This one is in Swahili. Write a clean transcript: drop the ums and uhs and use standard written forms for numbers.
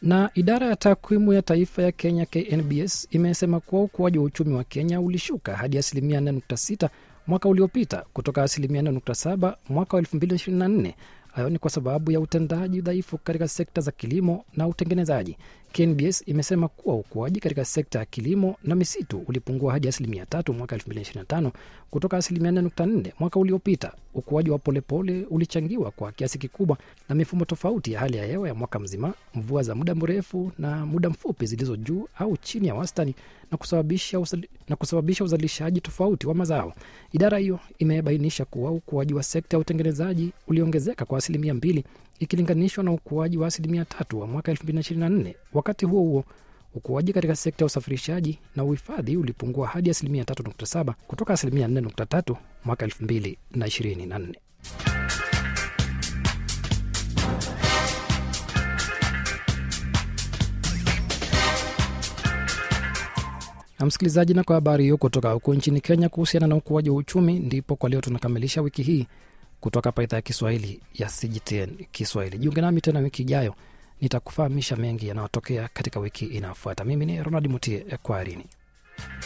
Na idara ya takwimu ya taifa ya Kenya KNBS imesema kuwa ukuaji wa uchumi wa Kenya ulishuka hadi 4.6 mwaka uliopita kutoka 4.7 mwaka wa 2024. Hayo ni kwa sababu ya utendaji dhaifu katika sekta za kilimo na utengenezaji. KNBS imesema kuwa ukuaji katika sekta ya kilimo na misitu ulipungua hadi 3% mwaka 2025 kutoka 4.4 mwaka uliopita. Ukuaji wa polepole ulichangiwa kwa kiasi kikubwa na mifumo tofauti ya hali ya hewa ya mwaka mzima, mvua za muda mrefu na muda mfupi zilizo juu au chini ya wastani, na kusababisha uzalishaji tofauti wa mazao. Idara hiyo imebainisha kuwa ukuaji wa sekta ya utengenezaji uliongezeka kwa 2% ikilinganishwa na ukuaji wa 3% wa mwaka 2024. Wakati huo huo, ukuaji katika sekta ya usafirishaji na uhifadhi ulipungua hadi 3.7 kutoka 4.3 mwaka 2024. Na msikilizaji, na kwa habari hiyo kutoka huko nchini Kenya kuhusiana na ukuaji wa uchumi, ndipo kwa leo tunakamilisha wiki hii kutoka hapa idhaa ya Kiswahili ya CGTN Kiswahili. Jiunge nami tena wiki ijayo, nitakufahamisha mengi yanayotokea katika wiki inayofuata. Mimi ni Ronald Mutie, kwaherini.